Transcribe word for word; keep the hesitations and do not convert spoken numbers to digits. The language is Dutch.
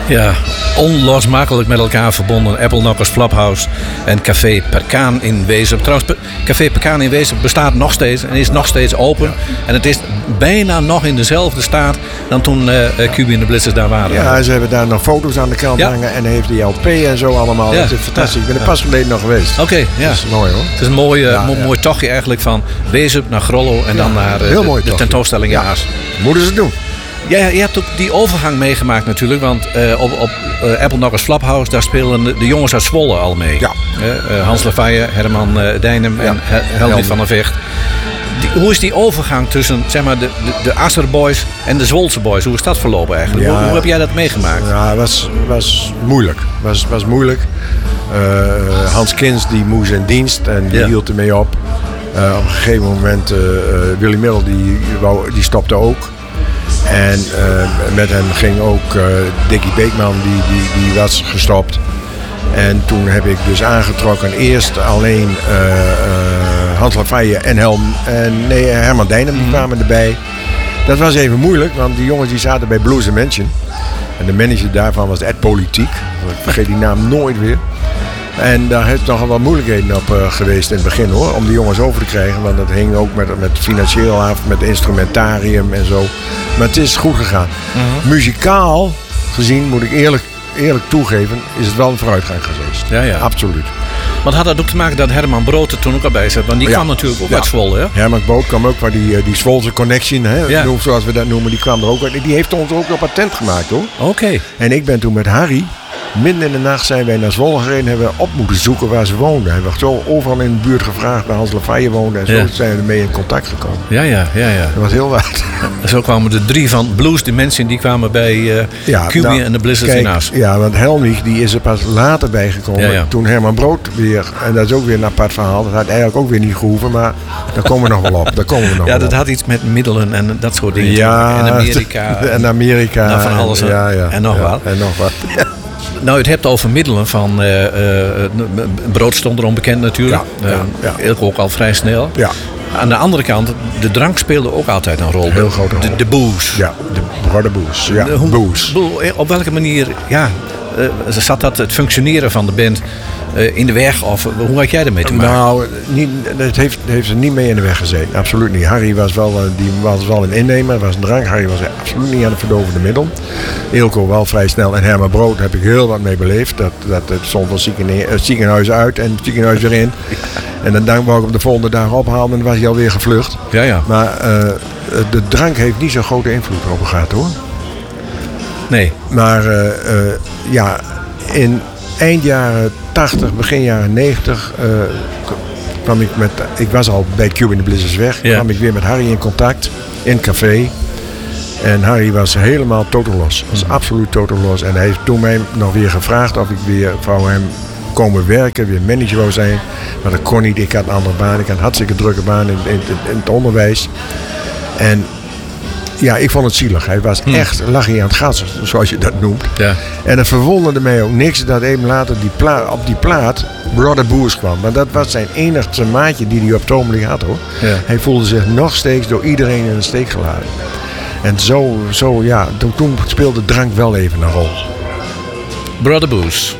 Ja, onlosmakelijk met elkaar verbonden. Apple Knockers Flophouse en Café Perkaan in Wezep. Trouwens, Café Perkaan in Wezep bestaat nog steeds en is nog steeds open. Ja. En het is bijna nog in dezelfde staat dan toen uh, Q B en de Blitzers daar waren. Ja, ze hebben daar nog foto's aan de kant ja. hangen en heeft die L P en zo allemaal. Ja. Dat is fantastisch. Ja. Ik ben er pas geleden nog geweest. Oké, okay, ja. Dat is mooi hoor. Het is een mooi, uh, ja, mo- ja. mooi tochtje eigenlijk van Wezep naar Grollo en ja. dan naar uh, de, de tentoonstelling in Aas. Ja. Moeten ze doen. Ja, je hebt ook die overgang meegemaakt natuurlijk. Want uh, op, op uh, Apple Knockers Flophouse, daar spelen de, de jongens uit Zwolle al mee. Ja. Uh, uh, Hans Lavaille, Herman uh, Dijnem ja. en Hel- Helmut van der Vecht. Die, hoe is die overgang tussen zeg maar, de, de, de Asser Boys en de Zwolse Boys? Hoe is dat verlopen eigenlijk? Ja. Hoe, hoe heb jij dat meegemaakt? Ja, het was, was moeilijk. was, was moeilijk. Uh, Hans Kins die moest in dienst en die ja. hield ermee op. Uh, op een gegeven moment, uh, Willy Middel die, die stopte ook. En uh, met hem ging ook uh, Dickie Beekman, die, die, die was gestopt. En toen heb ik dus aangetrokken eerst alleen uh, uh, Hans Lavaille en, Helm, en nee, Herman Dijnem, die kwamen erbij. Dat was even moeilijk, want die jongens die zaten bij Blues Mansion. En de manager daarvan was Ed Politiek. Ik vergeet die naam nooit weer. En daar heeft nog wel moeilijkheden op uh, geweest in het begin hoor, om die jongens over te krijgen. Want dat hing ook met, met financieel af, met instrumentarium en zo. Maar het is goed gegaan. Uh-huh. Muzikaal gezien, moet ik eerlijk, eerlijk toegeven, is het wel een vooruitgang geweest. Ja, ja. Absoluut. Want had dat ook te maken dat Herman Brood er toen ook al bij zat? Want die ja. kwam natuurlijk ook ja. uit Zwolle, hè? Herman Brood kwam ook, maar die, die Zwolse connection, hè, ja. zoals we dat noemen, die kwam er ook uit. Die heeft ons ook op patent gemaakt hoor. Oké. Okay. En ik ben toen met Harry, midden in de nacht zijn wij naar Zwolle gereden en hebben we op moeten zoeken waar ze woonden. Hij werd zo overal in de buurt gevraagd waar Hans Lavaille woonde en zo ja. zijn we ermee in contact gekomen. Ja, ja, ja. ja. Dat was heel waard. Zo kwamen de drie van Blues Dimension, die kwamen bij uh, ja, Q B nou, en de Blizzards in Aas. Ja, want Helmich die is er pas later bijgekomen. Ja, ja. Toen Herman Brood weer, en dat is ook weer een apart verhaal, dat had eigenlijk ook weer niet gehoeven, maar daar komen we nog wel op. Daar komen we nog ja, wel dat op. had iets met middelen en dat soort dingen. Ja, en Amerika. En Amerika. Nou, van alles en, ja, ja, en nog ja, wat. En nog wat. Nou, het hebt over middelen van uh, uh, Brood stond er onbekend natuurlijk. Ja, ja, ja. Uh, ook al vrij snel. Ja. Aan de andere kant, de drank speelde ook altijd een rol. Heel grote rol. De, de booze. Ja, de brother booze. Ja, de, hoe, booze. Op welke manier ja, uh, zat dat het functioneren van de band uh, in de weg? Of hoe had jij ermee te maken? Nou, niet, het heeft, heeft er niet mee in de weg gezeten. Absoluut niet. Harry was wel, die was wel een innemer, was een drank. Harry was absoluut niet aan het verdovende middel. Eelco wel vrij snel. En Herman Brood heb ik heel wat mee beleefd. Dat, dat het stond het ziekenhuis uit en het ziekenhuis weer in. En dan wou ik hem de volgende dag ophalen en dan was hij alweer gevlucht. Ja, ja. Maar uh, de drank heeft niet zo'n grote invloed erop gehad hoor. Nee. Maar uh, uh, ja, in eind jaren tachtig, begin jaren negentig uh, kwam ik met... Ik was al bij Q B en de Blizzards weg. Ja. Kwam ik weer met Harry in contact in het café. En Harry was helemaal totaal los. Was mm-hmm. absoluut totaal los. En hij heeft toen mij nog weer gevraagd of ik weer voor hem komen werken, weer manager wou zijn. Maar dat kon niet. Ik had een andere baan. Ik had een hartstikke drukke baan in, in, in het onderwijs. En ja, ik vond het zielig. Hij was hmm. echt, lag hij aan het gas, zoals je dat noemt. Ja. En het verwonderde mij ook niks dat even later die pla- op die plaat Brother Booze kwam. Maar dat was zijn enigste maatje die hij op het ogenblik had hoor. Ja. Hij voelde zich nog steeds door iedereen in de steek gelaten. En zo, zo ja, toen, toen speelde drank wel even een rol. Brother Booze.